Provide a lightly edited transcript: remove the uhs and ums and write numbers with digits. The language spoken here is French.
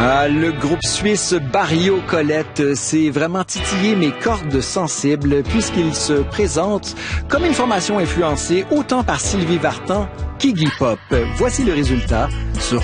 Ah, le groupe suisse Barrio Colette s'est vraiment titillé mes cordes sensibles puisqu'il se présente comme une formation influencée autant par Sylvie Vartan qu'Iggy Pop. Voici le résultat sur